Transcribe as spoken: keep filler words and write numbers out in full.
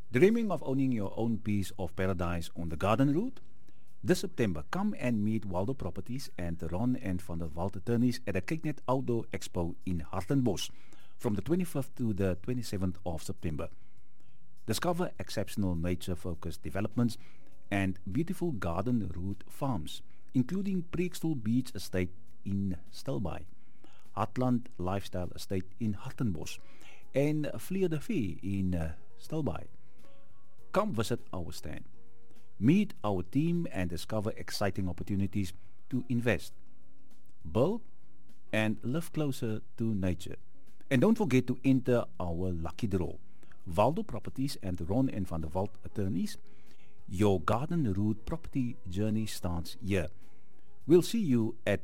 Dreaming of owning your own piece of paradise on the garden route? This September, come and meet Waldo Properties and the Ron and Van der Walt attorneys at the Kyknet Outdoor Expo in Hartenbos from the twenty-fifth to the twenty-seventh of September. Discover exceptional nature-focused developments and beautiful garden route farms, including Preekstoel Beach Estate in Stilbaai, Heartland Lifestyle Estate in Hartenbos, and Vlier de Vee in uh, Stilbaai. Come visit our stand. Meet our team and discover exciting opportunities to invest, build, and live closer to nature. And don't forget to enter our lucky draw. Waldo Properties and Ron and Van der Walt attorneys, your garden route property journey starts here. We'll see you at